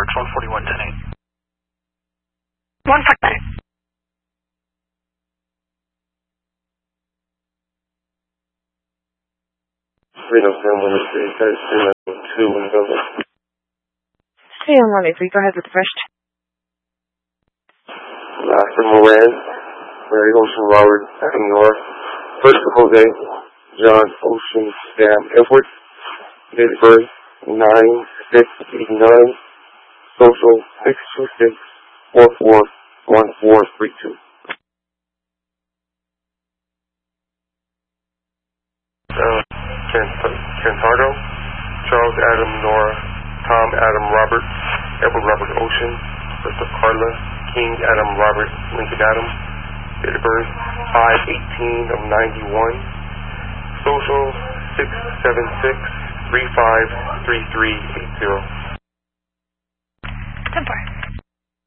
Fox 141, 10-8. 149. Reno 713, 2 November. Hey, I'm Ronnie. Please go ahead with the first. Master Moran, Mary Ocean Robert, Adam North, First Jose, John Ocean, Sam Edward, date of birth 9/6/89, social 626-441432. Cantardo, Charles Adam Nora, Tom Adam Robert, Edward Robert Ocean, First of Carla, King Adam Robert, Lincoln Adam, date of birth 5/18/91, social 676-353380. 10-4.